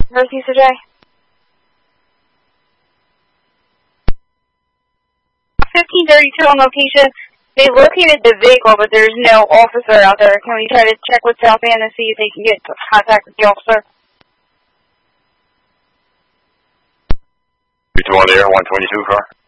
Mercy, Sir Jay. 1532 on location. They located the vehicle, but there's no officer out there. Can we try to check with South End and see if they can get contact with the officer? 32 on the air, 122 car.